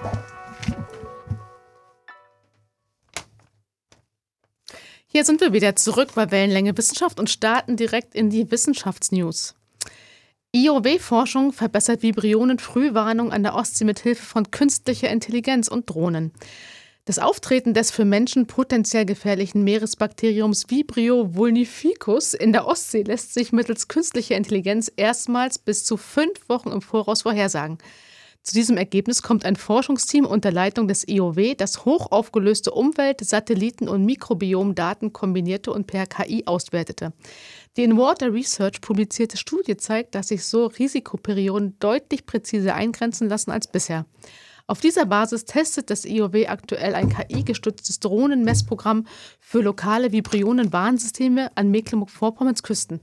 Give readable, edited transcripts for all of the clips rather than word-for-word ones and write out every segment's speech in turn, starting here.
Hier sind wir wieder zurück bei Wellenlänge Wissenschaft und starten direkt in die Wissenschaftsnews. IOW-Forschung verbessert Vibrionen-Frühwarnung an der Ostsee mit Hilfe von künstlicher Intelligenz und Drohnen. Das Auftreten des für Menschen potenziell gefährlichen Meeresbakteriums Vibrio vulnificus in der Ostsee lässt sich mittels künstlicher Intelligenz erstmals bis zu 5 Wochen im Voraus vorhersagen. Zu diesem Ergebnis kommt ein Forschungsteam unter Leitung des IOW, das hochaufgelöste Umwelt-, Satelliten- und Mikrobiomdaten kombinierte und per KI auswertete. Die in Water Research publizierte Studie zeigt, dass sich so Risikoperioden deutlich präziser eingrenzen lassen als bisher. Auf dieser Basis testet das IOW aktuell ein KI-gestütztes Drohnenmessprogramm für lokale Vibrionen-Warnsysteme an Mecklenburg-Vorpommerns Küsten.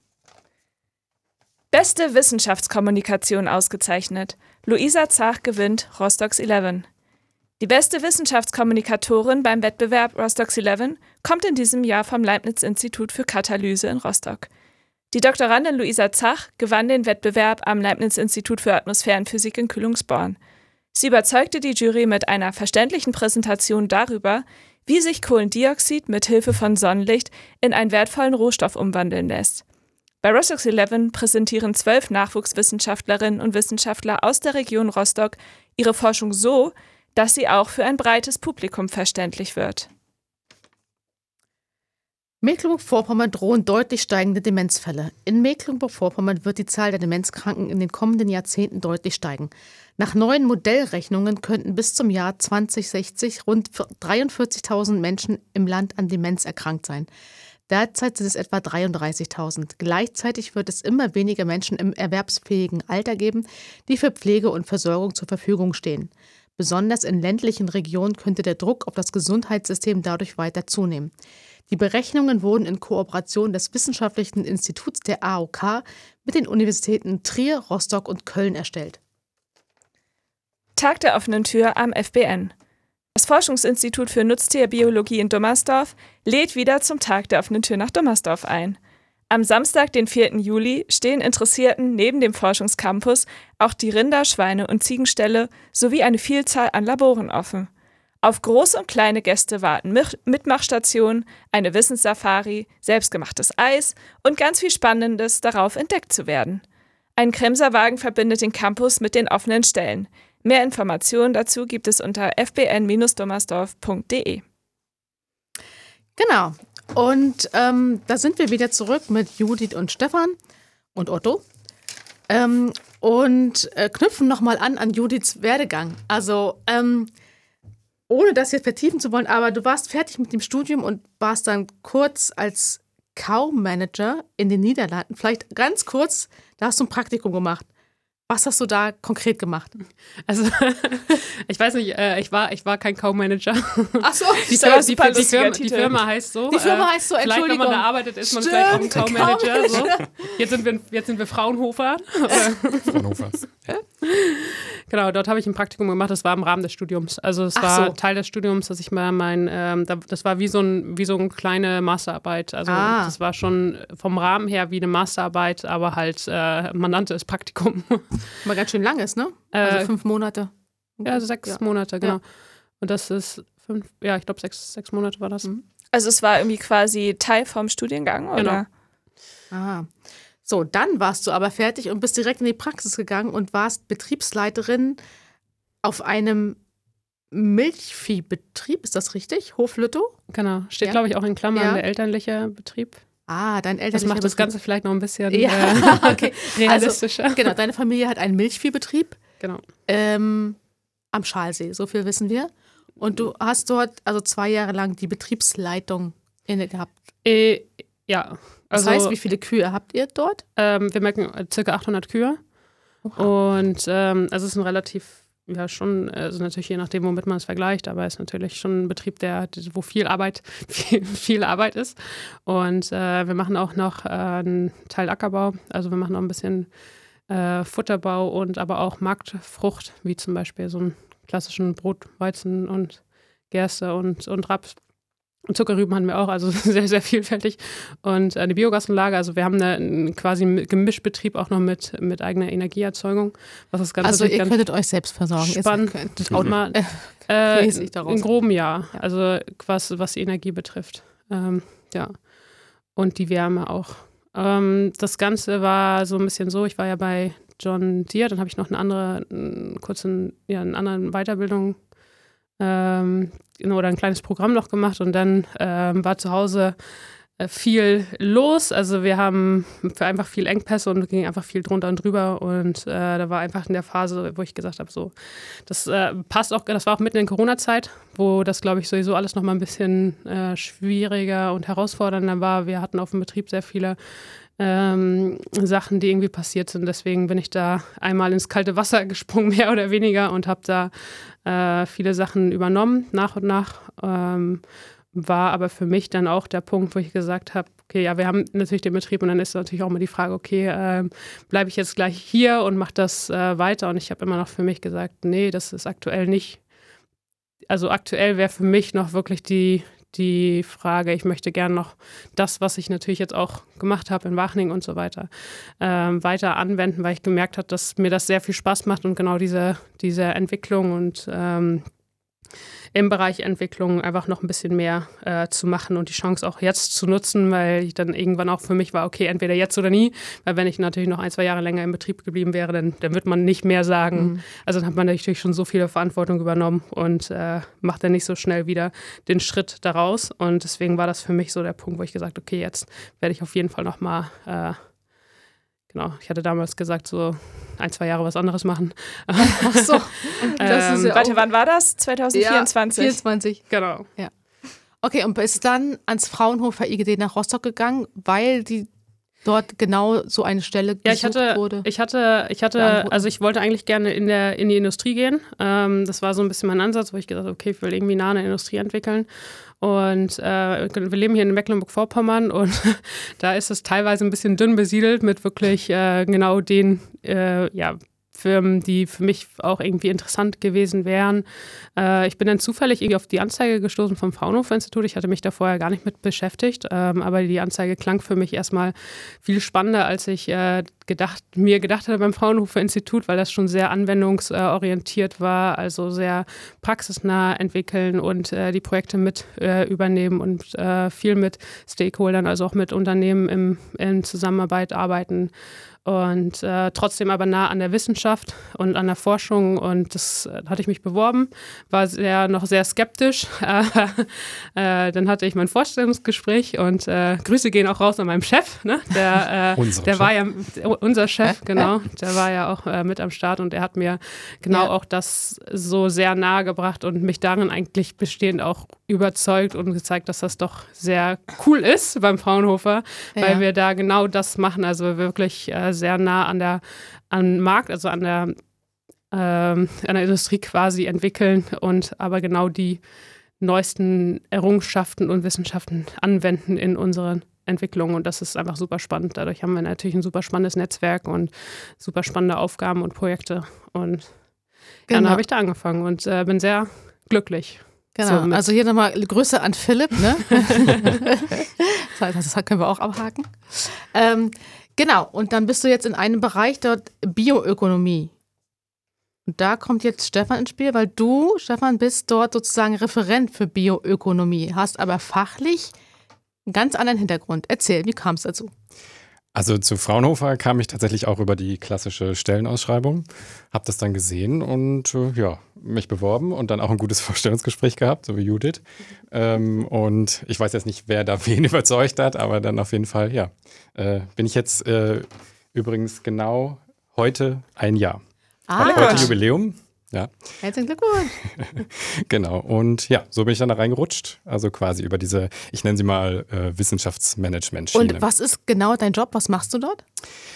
Beste Wissenschaftskommunikation ausgezeichnet. Luisa Zach gewinnt Rostock's 11. Die beste Wissenschaftskommunikatorin beim Wettbewerb Rostock's 11 kommt in diesem Jahr vom Leibniz-Institut für Katalyse in Rostock. Die Doktorandin Luisa Zach gewann den Wettbewerb am Leibniz-Institut für Atmosphärenphysik in Kühlungsborn. Sie überzeugte die Jury mit einer verständlichen Präsentation darüber, wie sich Kohlendioxid mit Hilfe von Sonnenlicht in einen wertvollen Rohstoff umwandeln lässt. Bei Rostock's 11 präsentieren 12 Nachwuchswissenschaftlerinnen und Wissenschaftler aus der Region Rostock ihre Forschung so, dass sie auch für ein breites Publikum verständlich wird. Mecklenburg-Vorpommern drohen deutlich steigende Demenzfälle. In Mecklenburg-Vorpommern wird die Zahl der Demenzkranken in den kommenden Jahrzehnten deutlich steigen. Nach neuen Modellrechnungen könnten bis zum Jahr 2060 rund 43.000 Menschen im Land an Demenz erkrankt sein. Derzeit sind es etwa 33.000. Gleichzeitig wird es immer weniger Menschen im erwerbsfähigen Alter geben, die für Pflege und Versorgung zur Verfügung stehen. Besonders in ländlichen Regionen könnte der Druck auf das Gesundheitssystem dadurch weiter zunehmen. Die Berechnungen wurden in Kooperation des Wissenschaftlichen Instituts der AOK mit den Universitäten Trier, Rostock und Köln erstellt. Tag der offenen Tür am FBN. Das Forschungsinstitut für Nutztierbiologie in Dummersdorf lädt wieder zum Tag der offenen Tür nach Dummersdorf ein. Am Samstag, den 4. Juli, stehen Interessierten neben dem Forschungscampus auch die Rinder-, Schweine- und Ziegenställe sowie eine Vielzahl an Laboren offen. Auf große und kleine Gäste warten Mitmachstationen, eine Wissenssafari, selbstgemachtes Eis und ganz viel Spannendes darauf entdeckt zu werden. Ein Kremserwagen verbindet den Campus mit den offenen Stellen. Mehr Informationen dazu gibt es unter fbn-dummersdorf.de. Genau. Und da sind wir wieder zurück mit Judith und Stefan und Otto. Und knüpfen nochmal an Judiths Werdegang. Also, ohne das jetzt vertiefen zu wollen, aber du warst fertig mit dem Studium und warst dann kurz als Cow-Manager in den Niederlanden. Vielleicht ganz kurz, da hast du ein Praktikum gemacht. Was hast du da konkret gemacht? Also, ich weiß nicht, ich war kein Co-Manager. Ach so, die Firma heißt so. Die Firma heißt so, Entschuldigung. Vielleicht, wenn man da arbeitet, ist man vielleicht auch ein Co-Manager. So. Jetzt sind wir Fraunhofer. Fraunhofers. Genau, dort habe ich ein Praktikum gemacht, das war im Rahmen des Studiums. Also es war Teil des Studiums, dass ich mal das war wie so eine kleine Masterarbeit. Also das war schon vom Rahmen her wie eine Masterarbeit, aber halt, man nannte es Praktikum. Aber ganz schön lang ist, ne? Also 5 Monate. Ja, also 6 Monate, genau. Ja. Und das ist 5, ja, ich glaube 6 Monate war das. Also es war irgendwie quasi Teil vom Studiengang, oder? Genau. Aha. So, dann warst du aber fertig und bist direkt in die Praxis gegangen und warst Betriebsleiterin auf einem Milchviehbetrieb, ist das richtig? Hof Lüttow? Genau, steht glaube ich auch in Klammern der elterliche Betrieb. Dein elterlicher Das macht das Ganze vielleicht noch ein bisschen okay. realistischer. Also, genau, deine Familie hat einen Milchviehbetrieb. Genau. Am Schalsee, so viel wissen wir. Und du hast dort also 2 Jahre lang die Betriebsleitung inne gehabt. Ja. Das heißt, wie viele Kühe habt ihr dort? Wir melken ca. 800 Kühe. Oha. Und also es ist ein relativ, ja schon, also natürlich je nachdem, womit man es vergleicht, aber es ist natürlich schon ein Betrieb, wo viel Arbeit ist. Und wir machen auch noch einen Teil Ackerbau, also wir machen auch ein bisschen Futterbau und aber auch Marktfrucht, wie zum Beispiel so einen klassischen Brot, Weizen und Gerste und Raps. Und Zuckerrüben hatten wir auch, also sehr, sehr vielfältig. Und eine Biogasanlage, also wir haben quasi einen Gemischbetrieb auch noch mit eigener Energieerzeugung. Was das Ganze also ihr könntet euch selbst versorgen. Spannend. In groben Jahr, also was die Energie betrifft. Ja. Und die Wärme auch. Das Ganze war so ein bisschen so, ich war ja bei John Deere, dann habe ich noch eine anderen Weiterbildung oder ein kleines Programm noch gemacht und dann war zu Hause viel los. Also wir haben einfach viel Engpässe und ging einfach viel drunter und drüber und da war einfach in der Phase, wo ich gesagt habe, so, das passt auch, das war auch mitten in Corona-Zeit, wo das, glaube ich, sowieso alles nochmal ein bisschen schwieriger und herausfordernder war. Wir hatten auf dem Betrieb sehr viele Sachen, die irgendwie passiert sind. Deswegen bin ich da einmal ins kalte Wasser gesprungen, mehr oder weniger, und habe da viele Sachen übernommen, nach und nach. War aber für mich dann auch der Punkt, wo ich gesagt habe, okay, ja, wir haben natürlich den Betrieb und dann ist natürlich auch immer die Frage, okay, bleibe ich jetzt gleich hier und mache das weiter? Und ich habe immer noch für mich gesagt, nee, das ist aktuell nicht. Also aktuell wäre für mich noch wirklich die Frage, ich möchte gerne noch das, was ich natürlich jetzt auch gemacht habe in Wageningen und so weiter, weiter anwenden, weil ich gemerkt habe, dass mir das sehr viel Spaß macht und genau diese Entwicklung und im Bereich Entwicklung einfach noch ein bisschen mehr zu machen und die Chance auch jetzt zu nutzen, weil ich dann irgendwann auch für mich war, okay, entweder jetzt oder nie, weil wenn ich natürlich noch 1-2 Jahre länger im Betrieb geblieben wäre, dann wird man nicht mehr sagen. Also dann hat man natürlich schon so viele Verantwortung übernommen und macht dann nicht so schnell wieder den Schritt daraus und deswegen war das für mich so der Punkt, wo ich gesagt habe, okay, jetzt werde ich auf jeden Fall nochmal genau, ich hatte damals gesagt, so 1-2 Jahre was anderes machen. Ach so. Das ist ja warte, wann war das? 2024? Ja, 24. Genau. Ja. Okay, und bist dann ans Fraunhofer IGD nach Rostock gegangen, weil dort genau so eine Stelle gesucht wurde? Ich wollte eigentlich gerne in die Industrie gehen. Das war so ein bisschen mein Ansatz, wo ich gesagt habe, okay, ich will irgendwie nah an der Industrie entwickeln. Und wir leben hier in Mecklenburg-Vorpommern und da ist es teilweise ein bisschen dünn besiedelt mit wirklich genau den Firmen, die für mich auch irgendwie interessant gewesen wären. Ich bin dann zufällig irgendwie auf die Anzeige gestoßen vom Fraunhofer-Institut. Ich hatte mich da vorher gar nicht mit beschäftigt, aber die Anzeige klang für mich erstmal viel spannender, als ich mir gedacht hatte beim Fraunhofer-Institut, weil das schon sehr anwendungsorientiert war, also sehr praxisnah entwickeln und die Projekte mit übernehmen und viel mit Stakeholdern, also auch mit Unternehmen in Zusammenarbeit arbeiten. Und trotzdem aber nah an der Wissenschaft und an der Forschung und das hatte ich mich beworben, war noch sehr skeptisch. Dann hatte ich mein Vorstellungsgespräch und Grüße gehen auch raus an meinen Chef, ne? Der war ja unser Chef, genau, der war ja auch mit am Start und er hat mir auch das so sehr nahe gebracht und mich darin eigentlich bestehend auch überzeugt und gezeigt, dass das doch sehr cool ist beim Fraunhofer, weil wir da genau das machen, also wirklich sehr nah am Markt, also an der Industrie quasi entwickeln und aber genau die neuesten Errungenschaften und Wissenschaften anwenden in unseren Entwicklungen und das ist einfach super spannend. Dadurch haben wir natürlich ein super spannendes Netzwerk und super spannende Aufgaben und Projekte und dann habe ich da angefangen und bin sehr glücklich. Genau, also hier nochmal Grüße an Philipp, ne? Das können wir auch abhaken. Genau, und dann bist du jetzt in einem Bereich dort Bioökonomie. Und da kommt jetzt Stefan ins Spiel, weil du, Stefan, bist dort sozusagen Referent für Bioökonomie, hast aber fachlich einen ganz anderen Hintergrund. Erzähl, wie kam es dazu? Also zu Fraunhofer kam ich tatsächlich auch über die klassische Stellenausschreibung, habe das dann gesehen und mich beworben und dann auch ein gutes Vorstellungsgespräch gehabt, so wie Judith. Und ich weiß jetzt nicht, wer da wen überzeugt hat, aber dann auf jeden Fall, bin ich jetzt übrigens genau heute 1 Jahr. Heute Jubiläum. Ja. Herzlichen Glückwunsch. Genau. Und so bin ich dann da reingerutscht. Also quasi über diese, ich nenne sie mal Wissenschaftsmanagement-Schiene. Und was ist genau dein Job? Was machst du dort?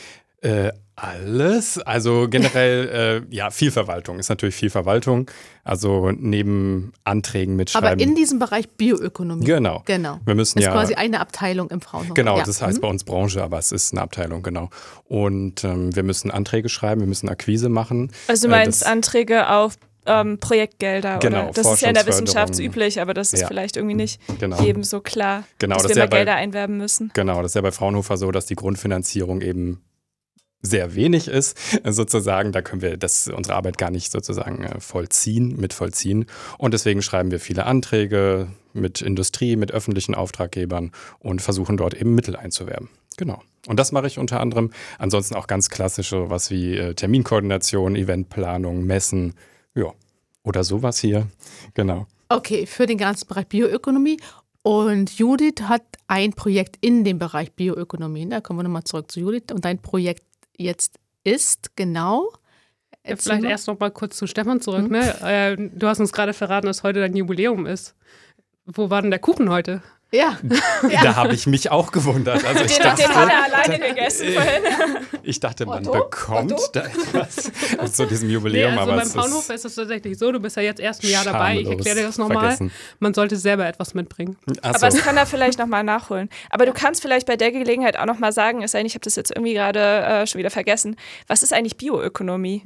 Alles. Also generell, viel Verwaltung. Ist natürlich viel Verwaltung. Also neben Anträgen mitschreiben. Aber in diesem Bereich Bioökonomie. Genau. Wir müssen ist quasi eine Abteilung im Fraunhofer. Genau, das heißt bei uns Branche, aber es ist eine Abteilung, genau. Und wir müssen Anträge schreiben, wir müssen Akquise machen. Also du meinst Anträge auf Projektgelder. Genau, oder? Das ist ja in der Wissenschaft Forschungsförderung. üblich, aber das ist vielleicht irgendwie nicht Genau. jedem so klar, Genau, dass das wir ist ja mal Gelder einwerben müssen. Genau, das ist ja bei Fraunhofer so, dass die Grundfinanzierung eben sehr wenig ist, sozusagen. Da können wir unsere Arbeit gar nicht sozusagen mitvollziehen. Und deswegen schreiben wir viele Anträge mit Industrie, mit öffentlichen Auftraggebern und versuchen dort eben Mittel einzuwerben. Genau. Und das mache ich unter anderem. Ansonsten auch ganz klassische, was wie Terminkoordination, Eventplanung, Messen, ja, oder sowas hier. Genau. Okay, für den ganzen Bereich Bioökonomie. Und Judith hat ein Projekt in dem Bereich Bioökonomie. Da kommen wir nochmal zurück zu Judith. Und dein Projekt jetzt ist genau. Ja, vielleicht erst noch mal kurz zu Stefan zurück. Ne? Du hast uns gerade verraten, dass heute dein Jubiläum ist. Wo war denn der Kuchen heute? Ja. Da habe ich mich auch gewundert. Also ich Den hat er alleine gegessen vorhin. Ich dachte, man bekommt da etwas zu diesem Jubiläum. Nee, also aber beim Fraunhofer ist es tatsächlich so, du bist ja jetzt erst ein Jahr dabei. Ich erkläre dir das nochmal. Vergessen. Man sollte selber etwas mitbringen. Aber das kann er vielleicht nochmal nachholen. Aber du kannst vielleicht bei der Gelegenheit auch nochmal sagen, ich habe das jetzt irgendwie gerade schon wieder vergessen, was ist eigentlich Bioökonomie?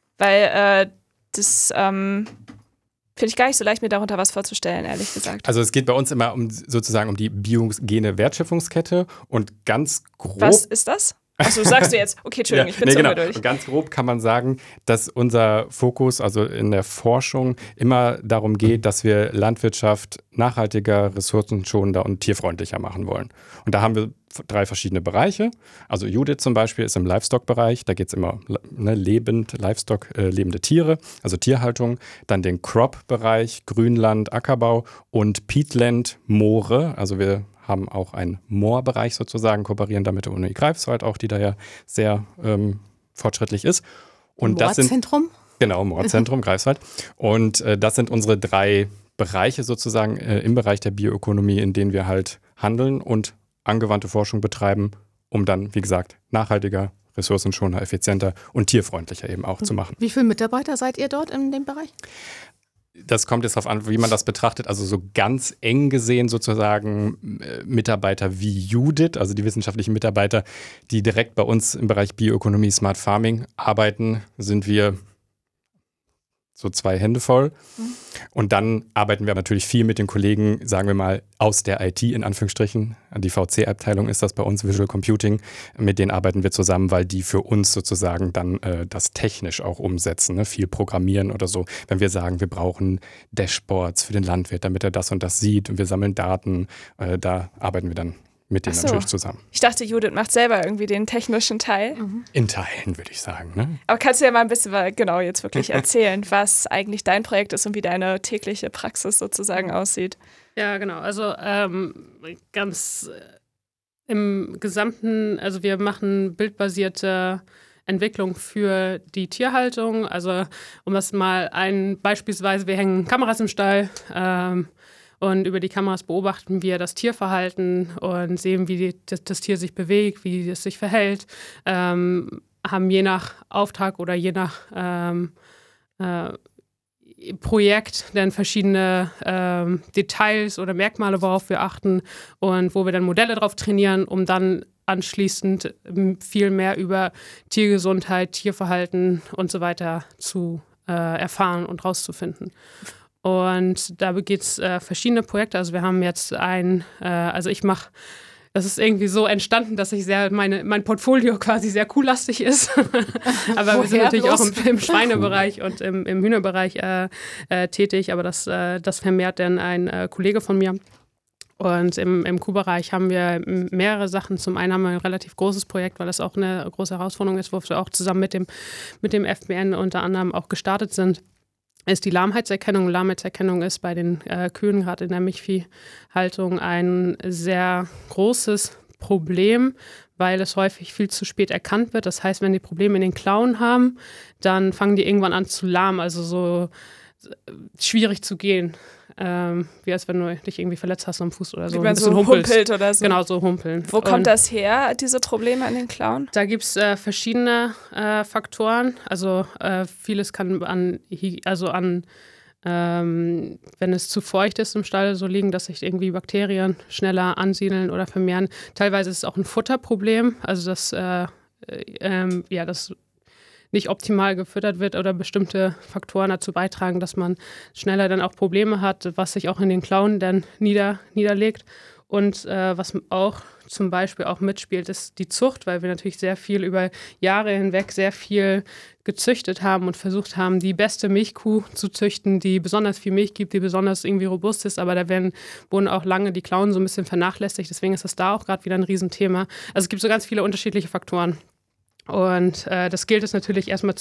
Weil das finde ich gar nicht so leicht, mir darunter was vorzustellen, ehrlich gesagt. Also es geht bei uns immer sozusagen um die biogene Wertschöpfungskette und ganz grob. Was ist das? Achso, sagst du jetzt. Okay, Entschuldigung, ich bin so ungeduldig. Und ganz grob kann man sagen, dass unser Fokus, also in der Forschung, immer darum geht, dass wir Landwirtschaft nachhaltiger, ressourcenschonender und tierfreundlicher machen wollen. Und da haben wir 3 verschiedene Bereiche. Also Judith zum Beispiel ist im Livestock-Bereich, da geht es immer Livestock, lebende Tiere, also Tierhaltung. Dann den Crop-Bereich, Grünland, Ackerbau und Peatland, Moore. Also wir haben auch einen Moorbereich sozusagen, kooperieren da mit der Uni Greifswald auch, die da ja sehr fortschrittlich ist. Und Moorzentrum? Genau, Moorzentrum, Greifswald. Und das sind unsere 3 Bereiche sozusagen im Bereich der Bioökonomie, in denen wir halt handeln und angewandte Forschung betreiben, um dann, wie gesagt, nachhaltiger, ressourcenschonender, effizienter und tierfreundlicher eben auch zu machen. Wie viele Mitarbeiter seid ihr dort in dem Bereich? Das kommt jetzt darauf an, wie man das betrachtet. Also so ganz eng gesehen sozusagen Mitarbeiter wie Judith, also die wissenschaftlichen Mitarbeiter, die direkt bei uns im Bereich Bioökonomie, Smart Farming arbeiten, sind wir so 2 Hände voll. Und dann arbeiten wir natürlich viel mit den Kollegen, sagen wir mal, aus der IT in Anführungsstrichen. Die VC-Abteilung ist das bei uns, Visual Computing. Mit denen arbeiten wir zusammen, weil die für uns sozusagen dann das technisch auch umsetzen, ne? Viel programmieren oder so. Wenn wir sagen, wir brauchen Dashboards für den Landwirt, damit er das und das sieht und wir sammeln Daten, da arbeiten wir dann mit denen natürlich zusammen. Ich dachte, Judith macht selber irgendwie den technischen Teil. In Teilen, würde ich sagen. Ne? Aber kannst du ja mal ein bisschen genau jetzt wirklich erzählen, was eigentlich dein Projekt ist und wie deine tägliche Praxis sozusagen aussieht? Ja, genau. Also ganz im Gesamten, also wir machen bildbasierte Entwicklung für die Tierhaltung. Also um das mal beispielsweise, wir hängen Kameras im Stall, und über die Kameras beobachten wir das Tierverhalten und sehen, wie das Tier sich bewegt, wie es sich verhält. Haben je nach Auftrag oder je nach Projekt dann verschiedene Details oder Merkmale, worauf wir achten und wo wir dann Modelle drauf trainieren, um dann anschließend viel mehr über Tiergesundheit, Tierverhalten und so weiter zu erfahren und rauszufinden. Und da gibt es verschiedene Projekte. Also wir haben jetzt das ist irgendwie so entstanden, dass mein Portfolio quasi sehr kuhlastig ist. Aber wir sind natürlich auch im Schweinebereich und im Hühnerbereich tätig. Aber das vermehrt dann ein Kollege von mir. Und im Kuhbereich haben wir mehrere Sachen. Zum einen haben wir ein relativ großes Projekt, weil das auch eine große Herausforderung ist, wo wir auch zusammen mit dem FBN unter anderem auch gestartet sind. Ist die Lahmheitserkennung. Lahmheitserkennung ist bei den Kühen, gerade in der Milchviehhaltung, ein sehr großes Problem, weil es häufig viel zu spät erkannt wird. Das heißt, wenn die Probleme in den Klauen haben, dann fangen die irgendwann an zu lahmen, also so schwierig zu gehen. Wie als wenn du dich irgendwie verletzt hast am Fuß oder so. Wie man so humpelt oder so. Genau, so humpeln. Wo kommt das her, diese Probleme an den Klauen? Da gibt es verschiedene Faktoren. Also vieles kann wenn es zu feucht ist im Stall, so liegen, dass sich irgendwie Bakterien schneller ansiedeln oder vermehren. Teilweise ist es auch ein Futterproblem. Also nicht optimal gefüttert wird oder bestimmte Faktoren dazu beitragen, dass man schneller dann auch Probleme hat, was sich auch in den Klauen dann niederlegt. Und was auch zum Beispiel auch mitspielt, ist die Zucht, weil wir natürlich sehr viel über Jahre hinweg sehr viel gezüchtet haben und versucht haben, die beste Milchkuh zu züchten, die besonders viel Milch gibt, die besonders irgendwie robust ist, aber da wurden auch lange die Klauen so ein bisschen vernachlässigt, deswegen ist das da auch gerade wieder ein Riesenthema. Also es gibt so ganz viele unterschiedliche Faktoren und das gilt es natürlich erstmal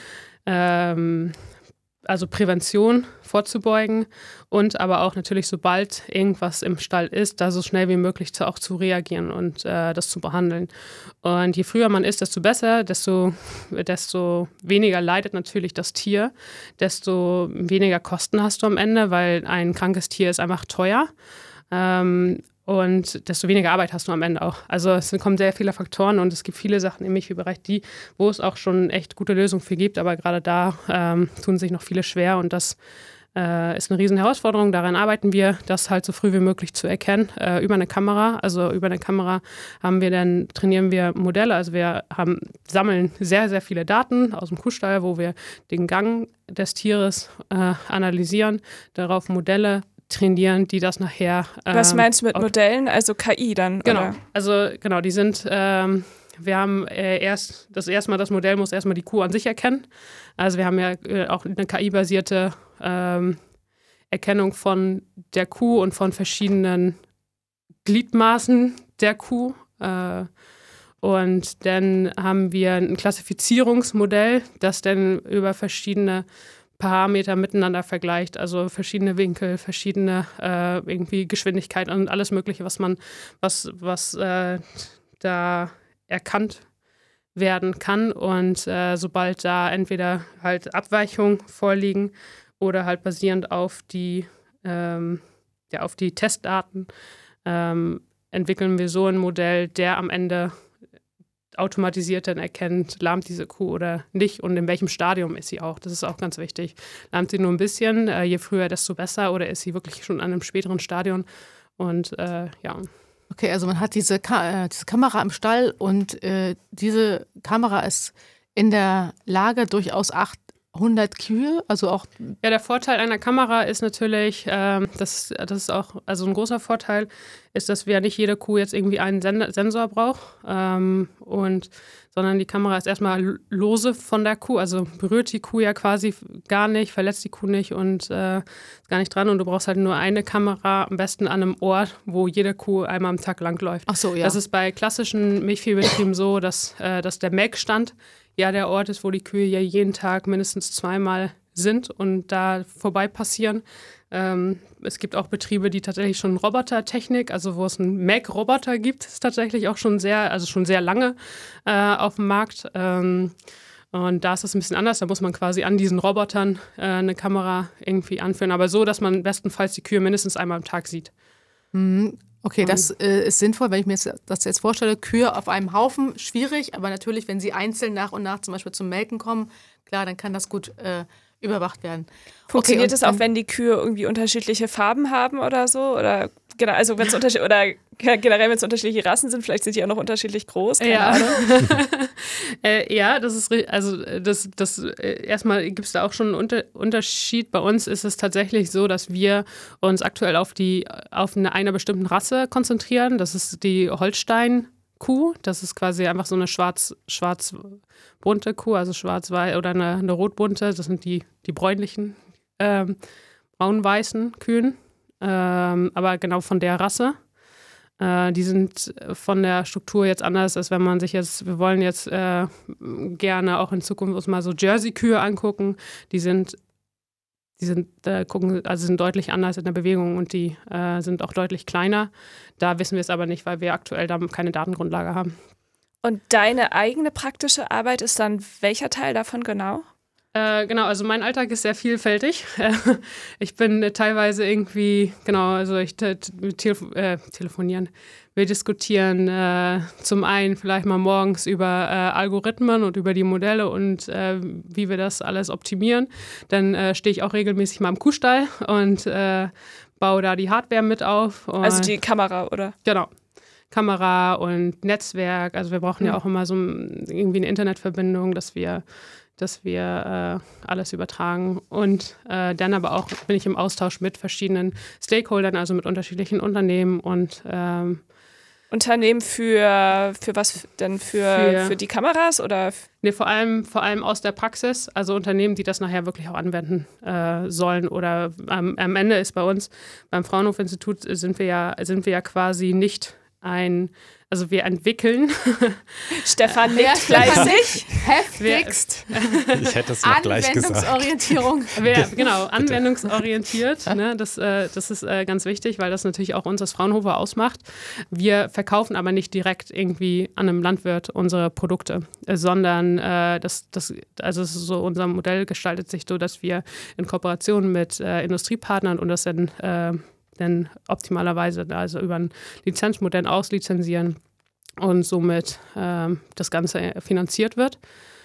also Prävention vorzubeugen und aber auch natürlich, sobald irgendwas im Stall ist, da so schnell wie möglich auch zu reagieren und das zu behandeln. Und je früher man ist, desto besser, desto weniger leidet natürlich das Tier, desto weniger Kosten hast du am Ende, weil ein krankes Tier ist einfach teuer. Und desto weniger Arbeit hast du am Ende auch. Also es kommen sehr viele Faktoren und es gibt viele Sachen im Milchviehbereich, wo es auch schon echt gute Lösungen für gibt, aber gerade da tun sich noch viele schwer und das ist eine riesen Herausforderung. Daran arbeiten wir, das halt so früh wie möglich zu erkennen, über eine Kamera. Also über eine Kamera trainieren wir Modelle, also wir sammeln sehr, sehr viele Daten aus dem Kuhstall, wo wir den Gang des Tieres analysieren, darauf Modelle trainieren, die das nachher... Was meinst du mit Modellen? Also KI dann? Genau, oder? also genau, die sind... wir haben das Modell muss erstmal die Kuh an sich erkennen. Also wir haben ja auch eine KI-basierte Erkennung von der Kuh und von verschiedenen Gliedmaßen der Kuh. Und dann haben wir ein Klassifizierungsmodell, das dann über verschiedene Parameter miteinander vergleicht, also verschiedene Winkel, verschiedene irgendwie Geschwindigkeit und alles Mögliche, was da erkannt werden kann. Und sobald da entweder halt Abweichungen vorliegen oder halt basierend auf die Testdaten entwickeln wir so ein Modell, der am Ende automatisiert dann erkennt, lahmt diese Kuh oder nicht und in welchem Stadium ist sie auch. Das ist auch ganz wichtig. Lahmt sie nur ein bisschen, je früher, desto besser, oder ist sie wirklich schon an einem späteren Stadion? Und ja. Okay, also man hat diese Kamera im Stall und diese Kamera ist in der Lage, durchaus 800 Kühe, also auch... Ja, der Vorteil einer Kamera ist natürlich, das ist auch, also ein großer Vorteil ist, dass wir nicht jede Kuh jetzt irgendwie einen Sensor braucht, sondern die Kamera ist erstmal lose von der Kuh, also berührt die Kuh ja quasi gar nicht, verletzt die Kuh nicht und ist gar nicht dran und du brauchst halt nur eine Kamera, am besten an einem Ort, wo jede Kuh einmal am Tag lang läuft. Ach so, ja. Das ist bei klassischen Milchviehbetrieben so, dass der Melkstand ja der Ort ist, wo die Kühe ja jeden Tag mindestens zweimal sind und da vorbei passieren. Es gibt auch Betriebe, die tatsächlich schon Robotertechnik, also wo es einen Melkroboter gibt, ist tatsächlich auch schon sehr lange auf dem Markt. Und da ist es ein bisschen anders, da muss man quasi an diesen Robotern eine Kamera irgendwie anführen, aber so, dass man bestenfalls die Kühe mindestens einmal am Tag sieht. Okay, das ist sinnvoll, wenn ich mir das jetzt vorstelle, Kühe auf einem Haufen, schwierig, aber natürlich, wenn sie einzeln nach und nach zum Beispiel zum Melken kommen, klar, dann kann das gut überwacht werden. Funktioniert es auch, wenn die Kühe irgendwie unterschiedliche Farben haben oder so? Oder genau, also wenn es generell, wenn es unterschiedliche Rassen sind, vielleicht sind die auch noch unterschiedlich groß, keine Ahnung. Ja, das ist erstmal gibt es da auch schon einen Unterschied. Bei uns ist es tatsächlich so, dass wir uns aktuell auf eine bestimmten Rasse konzentrieren. Das ist die Holstein-Kuh. Das ist quasi einfach so eine schwarz-bunte Kuh, also schwarz-weiß oder eine rot-bunte. Das sind die bräunlichen, braun-weißen Kühen. Aber genau von der Rasse. Die sind von der Struktur jetzt anders, als wenn man sich wir wollen jetzt gerne auch in Zukunft uns mal so Jersey-Kühe angucken. Die sind deutlich anders in der Bewegung und die sind auch deutlich kleiner. Da wissen wir es aber nicht, weil wir aktuell da keine Datengrundlage haben. Und deine eigene praktische Arbeit ist dann welcher Teil davon genau? Genau, also mein Alltag ist sehr vielfältig. Ich bin teilweise irgendwie, genau, also ich telefonieren. Wir diskutieren zum einen vielleicht mal morgens über Algorithmen und über die Modelle und wie wir das alles optimieren. Dann stehe ich auch regelmäßig mal im Kuhstall und baue da die Hardware mit auf. Also die Kamera, oder? Genau. Kamera und Netzwerk. Also wir brauchen ja auch immer so irgendwie eine Internetverbindung, dass wir dass wir alles übertragen. Und dann aber auch bin ich im Austausch mit verschiedenen Stakeholdern, also mit unterschiedlichen Unternehmen und Unternehmen für was denn? Für die Kameras oder? Nee, vor allem aus der Praxis, also Unternehmen, die das nachher wirklich auch anwenden sollen. Oder am Ende ist bei uns, beim Fraunhofer-Institut sind wir ja quasi nicht also wir entwickeln. Stefan nickt fleißig. Heftigst. Ich hätte es noch gleich gesagt. Anwendungsorientierung. Genau, anwendungsorientiert. Ne, das ist ganz wichtig, weil das natürlich auch uns als Fraunhofer ausmacht. Wir verkaufen aber nicht direkt irgendwie an einem Landwirt unsere Produkte, sondern also so unser Modell gestaltet sich so, dass wir in Kooperation mit Industriepartnern und das dann optimalerweise also über ein Lizenzmodell auslizenzieren und somit das Ganze finanziert wird.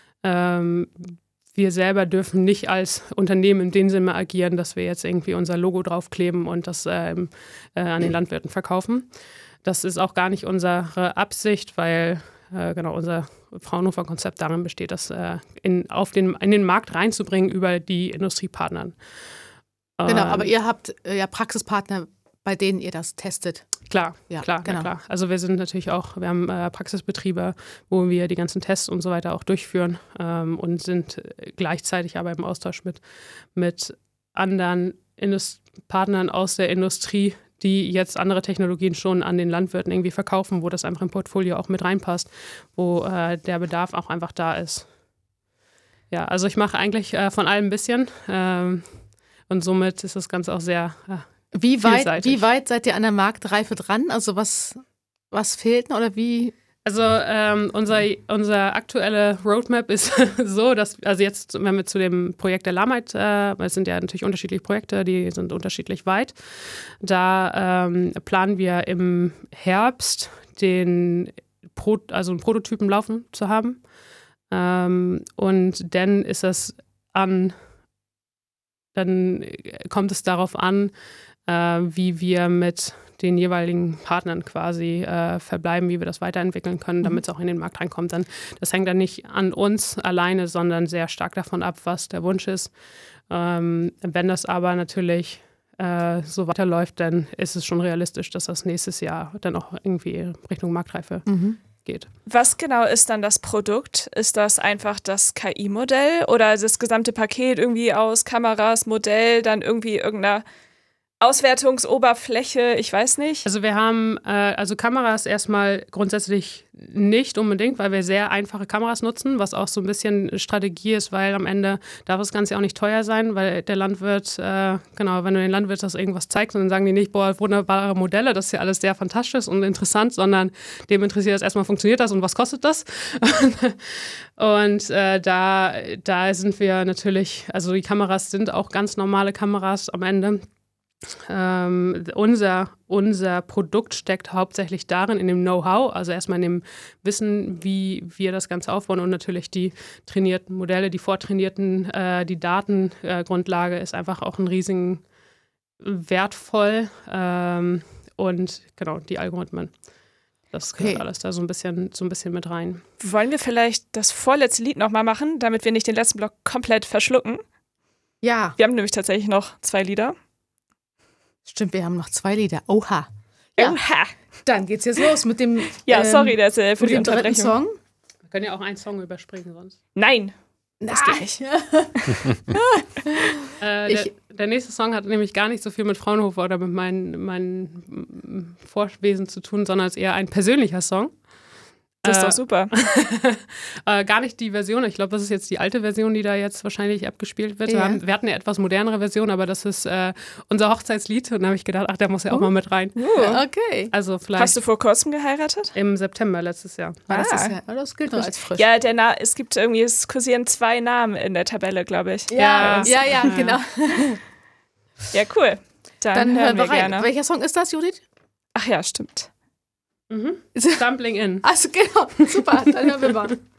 Wir selber dürfen nicht als Unternehmen in dem Sinne agieren, dass wir jetzt irgendwie unser Logo draufkleben und das an den Landwirten verkaufen. Das ist auch gar nicht unsere Absicht, weil unser Fraunhofer-Konzept darin besteht, das in den Markt reinzubringen über die Industriepartner. Genau, aber ihr habt ja Praxispartner, bei denen ihr das testet. Klar. Also wir haben Praxisbetriebe, wo wir die ganzen Tests und so weiter auch durchführen und sind gleichzeitig aber im Austausch mit anderen Partnern aus der Industrie, die jetzt andere Technologien schon an den Landwirten irgendwie verkaufen, wo das einfach im Portfolio auch mit reinpasst, wo der Bedarf auch einfach da ist. Ja, also ich mache eigentlich von allem ein bisschen. Und somit ist das Ganze auch sehr vielseitig. Wie weit seid ihr an der Marktreife dran? Also was fehlt noch oder wie? Also unser aktuelle Roadmap ist so, dass, also jetzt, wenn wir zu dem Projekt der Lameit, es sind ja natürlich unterschiedliche Projekte, die sind unterschiedlich weit, da planen wir im Herbst einen Prototypen laufen zu haben. Und dann ist das dann kommt es darauf an, wie wir mit den jeweiligen Partnern quasi verbleiben, wie wir das weiterentwickeln können, damit es auch in den Markt reinkommt. Das hängt dann nicht an uns alleine, sondern sehr stark davon ab, was der Wunsch ist. Wenn das aber natürlich so weiterläuft, dann ist es schon realistisch, dass das nächstes Jahr dann auch irgendwie Richtung Marktreife geht. Was genau ist dann das Produkt? Ist das einfach das KI-Modell oder das gesamte Paket irgendwie aus Kameras, Modell, dann irgendwie irgendeiner Auswertungsoberfläche, ich weiß nicht. Also wir haben Kameras erstmal grundsätzlich nicht unbedingt, weil wir sehr einfache Kameras nutzen, was auch so ein bisschen Strategie ist, weil am Ende darf das Ganze auch nicht teuer sein, weil der Landwirt, wenn du den Landwirt das irgendwas zeigst, dann sagen die nicht, boah, wunderbare Modelle, das ist ja alles sehr fantastisch und interessant, sondern dem interessiert das erstmal, funktioniert das und was kostet das? Und da sind wir natürlich, also die Kameras sind auch ganz normale Kameras am Ende. Unser Produkt steckt hauptsächlich darin, in dem Know-how, also erstmal in dem Wissen, wie wir das Ganze aufbauen und natürlich die trainierten Modelle, die vortrainierten, die Datengrundlage ist einfach auch ein riesigen wertvoll und genau, die Algorithmen. Das gehört alles da so ein bisschen mit rein. Wollen wir vielleicht das vorletzte Lied nochmal machen, damit wir nicht den letzten Block komplett verschlucken? Ja. Wir haben nämlich tatsächlich noch 2 Lieder. Stimmt, wir haben noch 2 Lieder. Oha. Ja. Oha. Dann geht's jetzt los mit dem sorry, das für die dritten Song. Wir können ja auch einen Song überspringen sonst. Nein, das geht nicht. Der nächste Song hat nämlich gar nicht so viel mit Fraunhofer oder mit meinem Vorwesen zu tun, sondern ist eher ein persönlicher Song. Das ist doch super. Gar nicht die Version, ich glaube, das ist jetzt die alte Version, die da jetzt wahrscheinlich abgespielt wird. Ja. Wir hatten eine etwas modernere Version, aber das ist unser Hochzeitslied. Und da habe ich gedacht, der muss ja auch mal mit rein. Okay. Also vielleicht Hast du vor kurzem geheiratet? Im September letztes Jahr. Das gilt noch als frisch. Ja, es gibt irgendwie, es kursieren 2 Namen in der Tabelle, glaube ich. Ja, genau. Ja, cool. Dann hören wir rein. gerne. Welcher Song ist das, Judith? Ach ja, stimmt. Stumbling In. Also genau, super, dann hören wir mal.